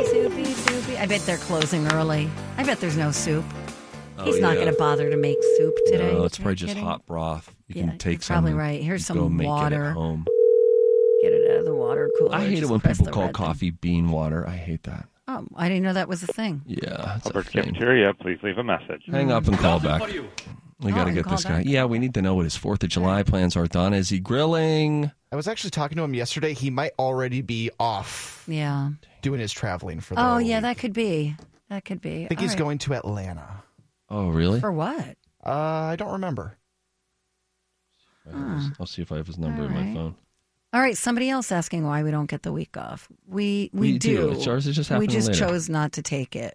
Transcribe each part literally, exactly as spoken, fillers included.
Soupy, soupy, soupy. I bet they're closing early. I bet there's no soup. Oh, He's yeah. not going to bother to make soup today. No, it's You're probably just kidding? hot broth. You Yeah, can take you're some. probably right. Here's go some make water. It at home. Get it out of the water cooler. I hate Just it when press people the call red coffee bean water. I hate that. thing. Oh, I didn't know that was a thing. Yeah. It's a Albert thing. Cafeteria, please leave a message. Hang up and call back. We Oh, got to and get call this guy. back. Yeah, we need to know what his fourth of July plans are. Donna, is he grilling? I was actually talking to him yesterday. He might already be off Yeah. doing his traveling for the Oh, whole yeah, week. that could be. That could be. I think All he's right. going to Atlanta. Oh, really? For what? Uh, I don't remember. I'll, I'll see if I have his number All in my right. phone. All right, somebody else asking why we don't get the week off. We we, We do. It's ours. It's just We happening just later. chose not to take it.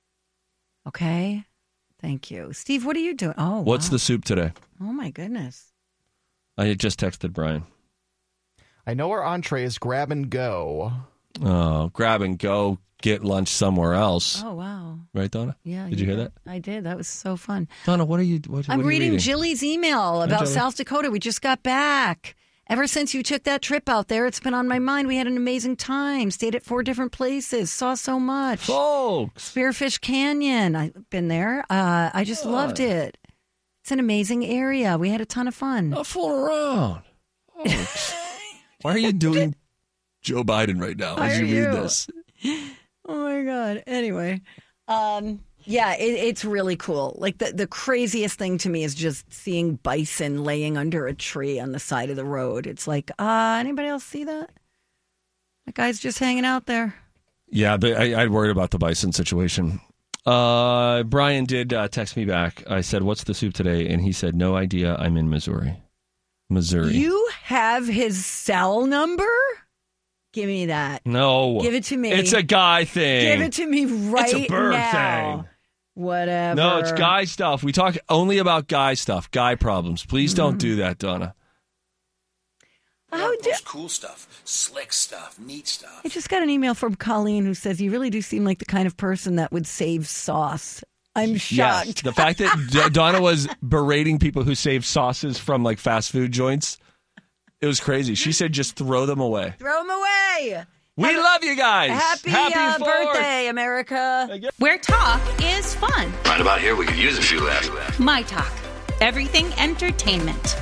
Okay? Thank you. Steve, what are you doing? Oh, What's wow. the soup today? Oh, my goodness. I had just texted Brian. I know our entree is grab and go. Oh, grab and go, get lunch somewhere else. Oh, wow. Right, Donna? Yeah. Did you hear that? I did. That was so fun. Donna, what are you what, I'm what are you reading reading? Jilly's email about Jilly. South Dakota. We just got back. Ever since you took that trip out there, it's been on my mind. We had an amazing time. Stayed at four different places. Saw so much. Folks. Spearfish Canyon. I've been there. Uh, I just loved it. It's an amazing area. We had a ton of fun. Not fooling around. Folks. Why are you doing Joe Biden right now Why as are you read you? this? Oh my God. Anyway, um, yeah, it, it's really cool. Like the, the craziest thing to me is just seeing bison laying under a tree on the side of the road. It's like, uh, anybody else see that? That guy's just hanging out there. Yeah, the, I, I'd worried about the bison situation. Uh, Brian did uh, text me back. I said, "What's the soup today?" And he said, "No idea. I'm in Missouri." Missouri. You have his cell number? Give me that. No. Give it to me. It's a guy thing. Give it to me right It's a bird now. thing. Whatever. No, it's guy stuff. We talk only about guy stuff, guy problems. Please don't do that, Donna. How do, Most cool stuff, slick stuff, neat stuff. I just got an email from Colleen who says, you really do seem like the kind of person that would save sauce. I'm shocked. Yes, the fact that D- Donna was berating people who save sauces from like fast food joints, it was crazy. She said, just throw them away. Throw them away. We Have a- love you guys. Happy, uh, Fourth. birthday, America. Where talk is fun. Right about here, we could use a few laughs. My Talk. Everything entertainment.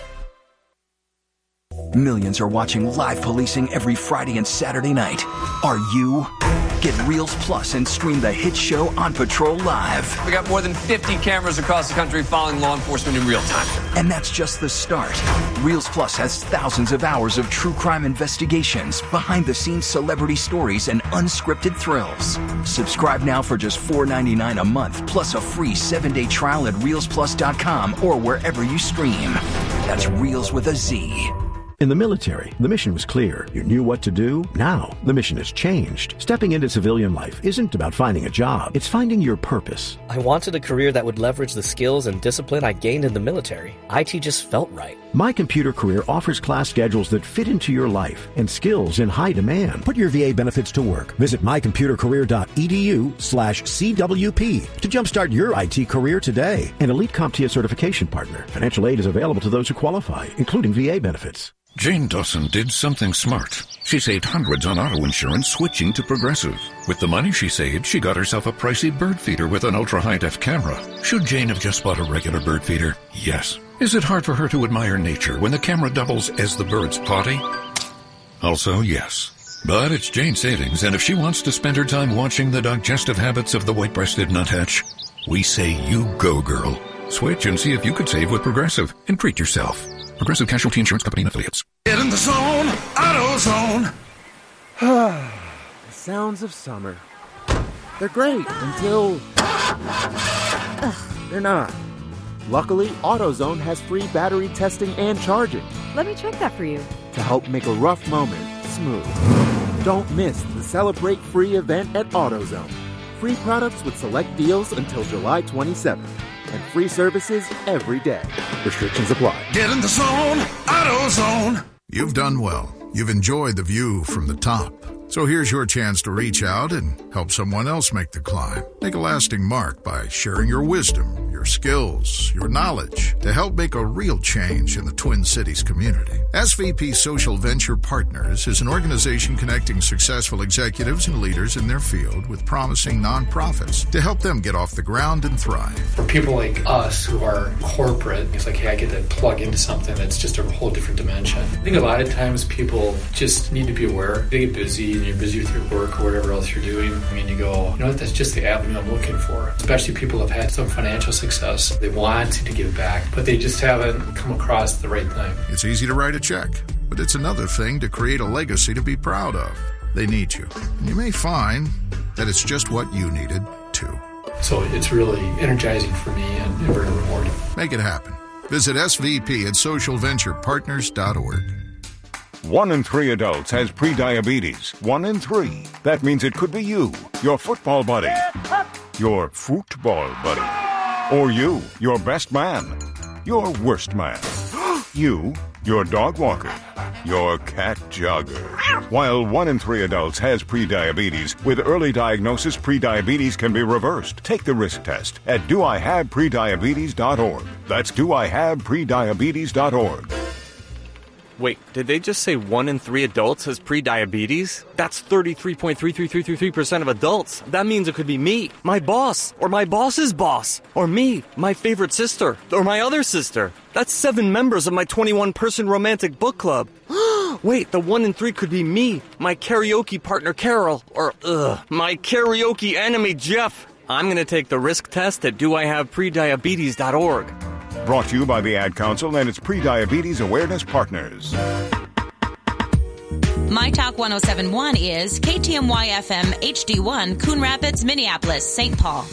Millions are watching live policing every Friday and Saturday night. Are you? Get Reels Plus and stream the hit show On Patrol live. We got more than fifty cameras across the country following law enforcement in real time. And that's just the start. Reels Plus has thousands of hours of true crime investigations, behind-the-scenes celebrity stories, and unscripted thrills. Subscribe now for just four ninety-nine a month, plus a free seven-day trial at reels plus dot com or wherever you stream. That's Reels with a Z. In the military, the mission was clear. You knew what to do. Now, the mission has changed. Stepping into civilian life isn't about finding a job. It's finding your purpose. I wanted a career that would leverage the skills and discipline I gained in the military. I T just felt right. My Computer Career offers class schedules that fit into your life and skills in high demand. Put your V A benefits to work. Visit my computer career dot e d u slash C W P to jumpstart your I T career today. An Elite CompTIA certification partner. Financial aid is available to those who qualify, including V A benefits. Jane Dawson did something smart. She saved hundreds on auto insurance switching to Progressive. With the money she saved, she got herself a pricey bird feeder with an ultra-high-def camera. Should Jane have just bought a regular bird feeder? Yes. Is it hard for her to admire nature when the camera doubles as the bird's potty? Also, yes. But it's Jane's savings, and if she wants to spend her time watching the digestive habits of the white-breasted nuthatch, we say you go, girl. Switch and see if you could save with Progressive and treat yourself. Progressive Casualty Insurance Company and Affiliates. Get in the zone, AutoZone. The sounds of summer. They're great until they're not. Luckily, AutoZone has free battery testing and charging Let me check that for you. to help make a rough moment smooth. Don't miss the Celebrate Free event at AutoZone. Free products with select deals until July twenty-seventh. And free services every day. Restrictions apply. Get in the zone, AutoZone. You've done well. You've enjoyed the view from the top. So here's your chance to reach out and help someone else make the climb. Make a lasting mark by sharing your wisdom, your skills, your knowledge to help make a real change in the Twin Cities community. S V P Social Venture Partners is an organization connecting successful executives and leaders in their field with promising nonprofits to help them get off the ground and thrive. For people like us who are corporate, it's like, hey, I get to plug into something that's just a whole different dimension. I think a lot of times people just need to be aware. They get busy and you're busy with your work or whatever else you're doing. I mean, you go, you know what, that's just the avenue I'm looking for. Especially people who have had some financial success. They want to give back, but they just haven't come across the right thing. It's easy to write a check, but it's another thing to create a legacy to be proud of. They need you. And you may find that it's just what you needed, too. So it's really energizing for me and very rewarding. Make it happen. Visit S V P at social venture partners dot org. One in three adults has prediabetes. One in three. That means it could be you, your football buddy, your football buddy, or you, your best man, your worst man, you, your dog walker, your cat jogger. While one in three adults has prediabetes, with early diagnosis, prediabetes can be reversed. Take the risk test at do I have prediabetes dot org. That's do I have prediabetes dot org. Wait, did they just say one in three adults has prediabetes? That's thirty-three point three three three three three percent of adults. That means it could be me, my boss, or my boss's boss, or me, my favorite sister, or my other sister. That's seven members of my twenty-one person romantic book club. Wait, the one in three could be me, my karaoke partner Carol, or ugh, my karaoke enemy Jeff. I'm going to take the risk test at do I have prediabetes dot org. Brought to you by the Ad Council and its Prediabetes Awareness Partners. My Talk one oh seven point one is K T M Y F M H D one, Coon Rapids, Minneapolis, Saint Paul.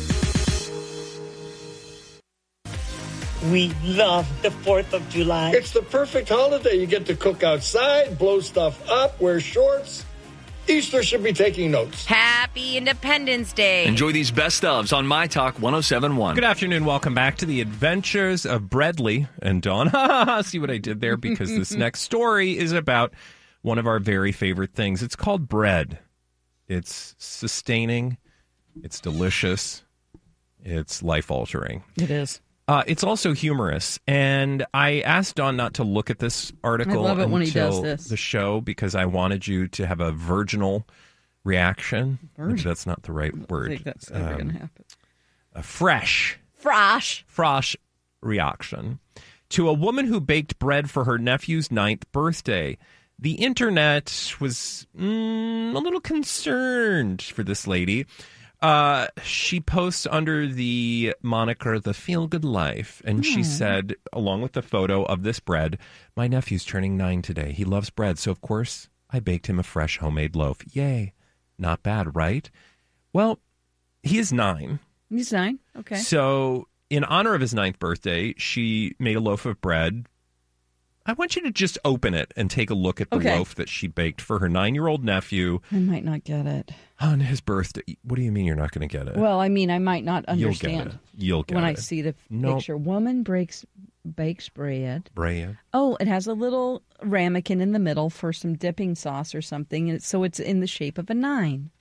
We love the fourth of July. It's the perfect holiday. You get to cook outside, blow stuff up, wear shorts. Easter should be taking notes. Happy Independence Day. Enjoy these best ofs on My Talk one oh seven point one. Good afternoon. Welcome back to the Adventures of Bradley and Dawn. See what I did there? Because this next story is about one of our very favorite things. It's called bread. It's sustaining. It's delicious. It's life-altering. It is. Uh, it's also humorous, and I asked Dawn not to look at this article I love it until when he does this. the show because I wanted you to have a virginal reaction. Virgin? That's not the right word. I think that's never Um, going to happen. A fresh, Frosh. frosh reaction to a woman who baked bread for her nephew's ninth birthday. The internet was mm, a little concerned for this lady. Uh, she posts under the moniker The Feel Good Life, and she Hmm. said, along with the photo of this bread, my nephew's turning nine today. He loves bread, so of course I baked him a fresh homemade loaf. Yay. Not bad, right? Well, he is nine. He's nine. Okay. So in honor of his ninth birthday, she made a loaf of bread. I want you to just open it and take a look at the Okay. loaf that she baked for her nine-year-old nephew I might not get it. on his birthday. What do you mean you're not going to get it? Well, I mean, I might not You'll understand. get it. You'll get when I it. see the No. picture. Woman breaks bakes bread. Bread. Oh, it has a little ramekin in the middle for some dipping sauce or something, and it's, so it's in the shape of a nine.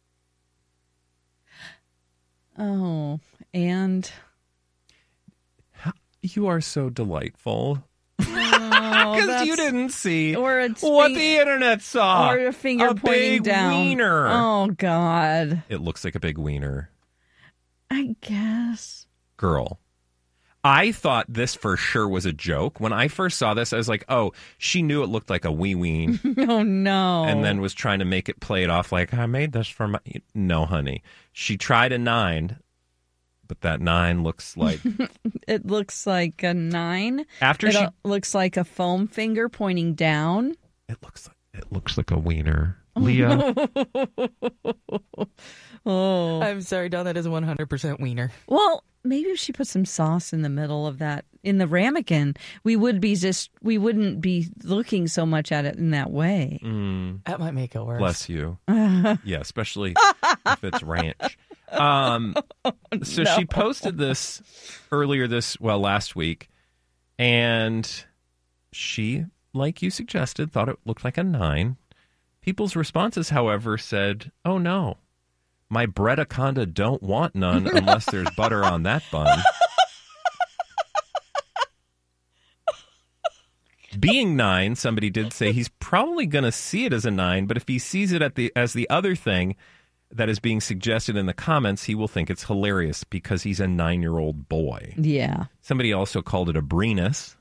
Oh, and You are so delightful. oh, Because you didn't see or it's what fing- the internet saw. or a finger a pointing big down. wiener. Oh God, It looks like a big wiener. I guess. Girl. I thought this for sure was a joke. When I first saw this, I was like, oh, she knew it looked like a wee ween. Oh no! And then was trying to make it play it off like, I made this for my... No, honey. She tried a nine, but that nine looks like... It looks like a nine. After it she- uh, looks like a foam finger pointing down. It looks like it looks like a wiener. Leah. Oh, I'm sorry, Don. That is one hundred percent wiener. well, maybe if she put some sauce in the middle of that in the ramekin, we would be just we wouldn't be looking so much at it in that way. Mm, That might make it worse. bless you. Yeah, especially if it's ranch. Um, so No. she posted this earlier this, well, last week, and she, like you suggested, thought it looked like a nine. People's responses, however, said, oh no, my breadaconda don't want none unless there's butter on that bun. Being nine, somebody did say he's probably going to see it as a nine, but if he sees it at the as the other thing that is being suggested in the comments, he will think it's hilarious because he's a nine-year-old boy. Yeah. Somebody also called it a Breenus.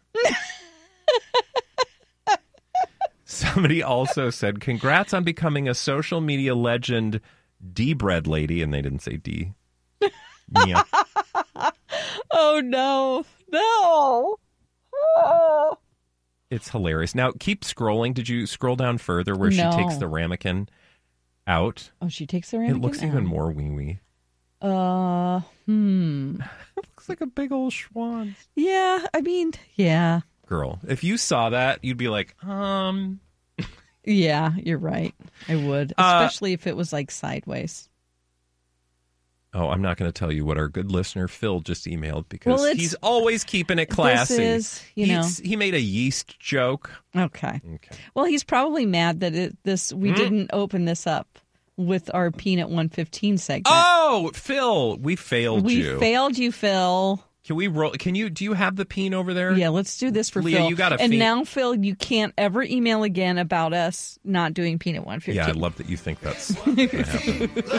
Somebody also said, congrats on becoming a social media legend, D-bread lady, and they didn't say D. Yeah. Oh, no. No. Oh. It's hilarious. Now, keep scrolling. Did you scroll down further where No. she takes the ramekin out? Oh, she takes the ramekin It looks out. even more wee-wee. Uh, hmm. It looks like a big old schwanz. Yeah, I mean, yeah. Girl, if you saw that, you'd be like, um... Yeah, you're right. I would. Uh, Especially if it was like sideways. Oh, I'm not going to tell you what our good listener Phil just emailed because Well, it's- he's always keeping it classy. This is, you know. He's- he made a yeast joke. Okay. Okay. Well, he's probably mad that it, this we Hmm? didn't open this up with our Peanut one fifteen segment. Oh, Phil, we failed we you. failed you, Phil. Can we roll? Can you? Do you have the peen over there? Yeah, let's do this for Leah, Phil. you got a and fe- now, Phil, you can't ever email again about us not doing Peanut one fifteen. Yeah, I love that you think that's going to happen.